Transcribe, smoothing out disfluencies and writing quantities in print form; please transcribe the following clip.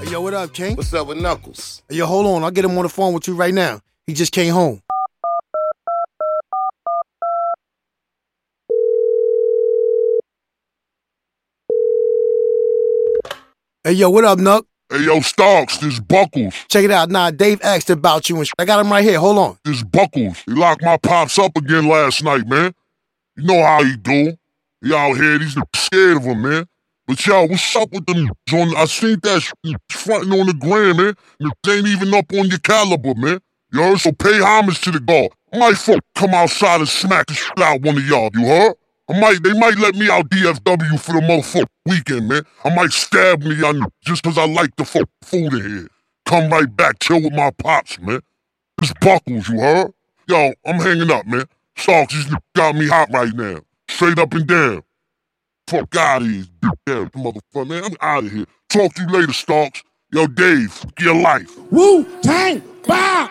Hey, yo, what up, King? What's up with Knuckles? Hey, yo, hold on. I'll get him on the phone with you right now. He just came home. Hey, yo, what up, Nuck? Hey, yo, Starks, this Buckles. Check it out. Nah, Dave asked about you and I got him right here. Hold on. This Buckles. He locked my pops up again last night, man. You know how he do. He out here, these niggas scared of him, man. But yo, what's up with them? I seen that fronting on the gram, man. They ain't even up on your caliber, man. You heard? So pay homage to the guard. I might come outside and smack the shit out one of y'all, you heard? They might let me out DFW for the motherfucking weekend, man. I might stab me just cause I like the food in here. Come right back, chill with my pops, man. This Buckles, you heard? Yo, I'm hanging up, man. Starks, these niggas got me hot right now. Straight up and down. Fuck out of here, bitch motherfucker, man. I'm out of here. Talk to you later, Starks. Yo, Dave, fuck your life. Wu-Tang, Bow!